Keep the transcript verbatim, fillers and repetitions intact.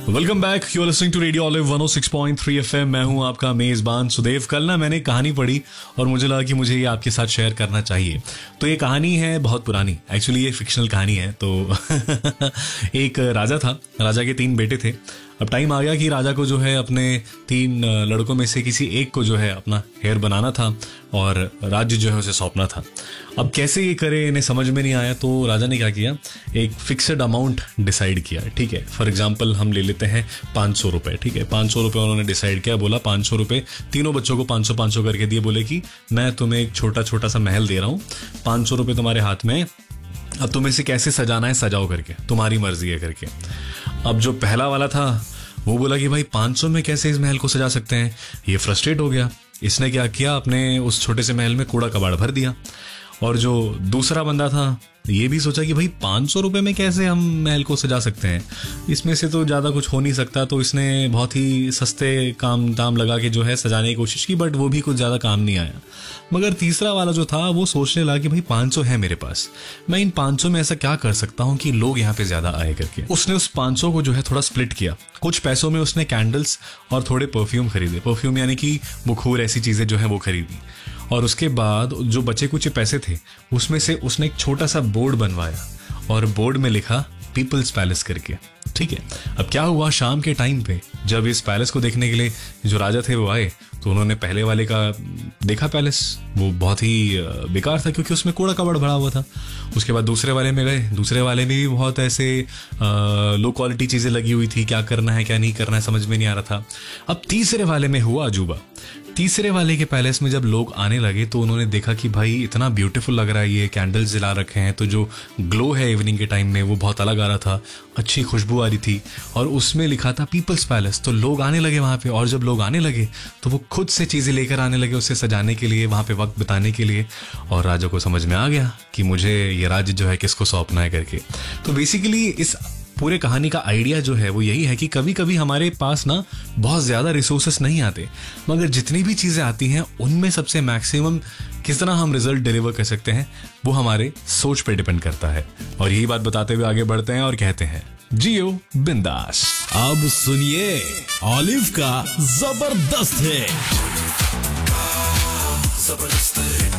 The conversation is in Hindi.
Welcome back, you are listening to radio olive one O six point three FM. मैं हूं आपका मेजबान सुदेव। कल ना मैंने कहानी पढ़ी और मुझे लगा कि मुझे ये आपके साथ शेयर करना चाहिए। तो ये कहानी है बहुत पुरानी, एक्चुअली ये फिक्शनल कहानी है। तो एक राजा था, राजा के तीन बेटे थे। अब टाइम आ गया कि राजा को जो है अपने तीन लड़कों में से किसी एक को जो है अपना हेयर बनाना था और राज्य जो है उसे सौंपना था। अब कैसे ये करे इन्हें समझ में नहीं आया। तो राजा ने क्या किया, एक फिक्स्ड अमाउंट डिसाइड किया। ठीक है, फॉर एग्जांपल हम ले लेते हैं पाँच सौ रुपये। ठीक है, पाँच सौ रुपये उन्होंने डिसाइड किया। बोला पाँच सौ रुपये तीनों बच्चों को पाँच सौ पाँच सौ करके दिए। बोले कि मैं तुम्हें एक छोटा छोटा सा महल दे रहा हूँ, पाँच सौ रुपये तुम्हारे हाथ में, अब तुम्हें इसे कैसे सजाना है सजाओ करके, तुम्हारी मर्जी है करके। अब जो पहला वाला था वो बोला कि भाई पाँच सौ में कैसे इस महल को सजा सकते हैं। ये फ्रस्ट्रेट हो गया। इसने क्या किया, अपने उस छोटे से महल में कूड़ा कबाड़ भर दिया। और जो दूसरा बंदा था ये भी सोचा कि भाई पाँच सौ रुपये में कैसे हम महल को सजा सकते हैं, इसमें से तो ज़्यादा कुछ हो नहीं सकता। तो इसने बहुत ही सस्ते काम दाम लगा के जो है सजाने की कोशिश की, बट वो भी कुछ ज़्यादा काम नहीं आया। मगर तीसरा वाला जो था वो सोचने लगा कि भाई पाँच सौ है मेरे पास, मैं इन पाँच सौ में ऐसा क्या कर सकता हूँ कि लोग यहाँ पे ज़्यादा आए करके। उसने उस पाँच सौ को जो है थोड़ा स्प्लिट किया। कुछ पैसों में उसने कैंडल्स और थोड़े परफ्यूम खरीदे। परफ्यूम यानी कि बुखूर, ऐसी चीज़ें जो है वो खरीदी। और उसके बाद जो बचे कुछ पैसे थे उसमें से उसने एक छोटा सा बोर्ड बनवाया और बोर्ड में लिखा पीपल्स पैलेस करके। ठीक है, अब क्या हुआ, शाम के टाइम पे जब इस पैलेस को देखने के लिए जो राजा थे वो आए तो उन्होंने पहले वाले का देखा पैलेस, वो बहुत ही बेकार था क्योंकि उसमें कूड़ा कबाड़ भरा हुआ था। उसके बाद दूसरे वाले में गए, दूसरे वाले में भी बहुत ऐसे लो क्वालिटी चीज़ें लगी हुई थी, क्या करना है क्या नहीं करना है समझ में नहीं आ रहा था। अब तीसरे वाले में हुआ अजूबा। तीसरे वाले के पैलेस में जब लोग आने लगे तो उन्होंने देखा कि भाई इतना ब्यूटीफुल लग रहा है, ये कैंडल्स जला रखे हैं तो जो ग्लो है इवनिंग के टाइम में वो बहुत अलग आ रहा था, अच्छी खुशबू आ रही थी और उसमें लिखा था पीपल्स पैलेस। तो लोग आने लगे वहाँ पे, और जब लोग आने लगे तो वो खुद से चीज़ें लेकर आने लगे उसे सजाने के लिए, वहाँ पे वक्त बिताने के लिए। और राजा को समझ में आ गया कि मुझे ये राज्य जो है किसको सौंपना है करके। तो बेसिकली इस पूरे कहानी का आइडिया जो है वो यही है कि कभी कभी हमारे पास ना बहुत ज़्यादा रिसोर्सेस नहीं आते, मगर जितनी भी चीज़ें आती हैं उनमें सबसे मैक्सिमम किस तरह हम रिजल्ट डिलीवर कर सकते हैं वो हमारे सोच पे डिपेंड करता है। और यही बात बताते हुए आगे बढ़ते हैं और कहते हैं जियो बिंदास। अब सुनिए ऑलिव का जबरदस्त है।